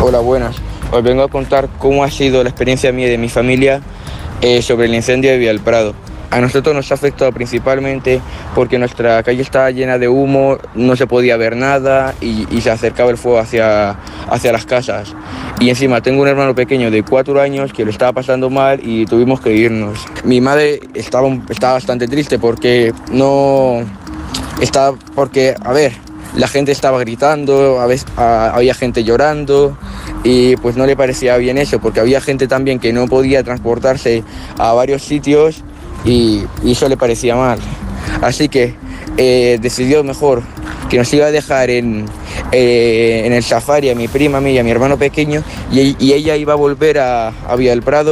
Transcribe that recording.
Hola, buenas. Os vengo a contar cómo ha sido la experiencia mía y de mi familia sobre el incendio de Vía del Prado. A nosotros nos ha afectado principalmente porque nuestra calle estaba llena de humo, no se podía ver nada y se acercaba el fuego hacia las casas. Y encima tengo un hermano pequeño de 4 años que lo estaba pasando mal y tuvimos que irnos. Mi madre estaba bastante triste porque la gente estaba gritando, había gente llorando y pues no le parecía bien eso, porque había gente también que no podía transportarse a varios sitios y eso le parecía mal. Así que decidió mejor que nos iba a dejar en el safari a mi prima, a mí y a mi hermano pequeño y ella iba a volver a Vía del Prado.